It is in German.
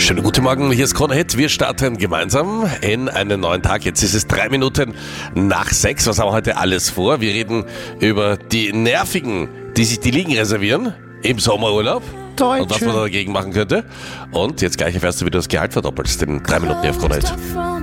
Schönen guten Morgen, hier ist Kronehit. Wir starten gemeinsam in einen neuen Tag. Jetzt ist es 3 Minuten nach 6. Was haben wir heute alles vor? Wir reden über die Nervigen, die sich die Liegen reservieren im Sommerurlaub. Und was man da dagegen machen könnte. Und jetzt gleich erfährst du, wie du das Gehalt verdoppelst in 3 Minuten hier auf Kronehit.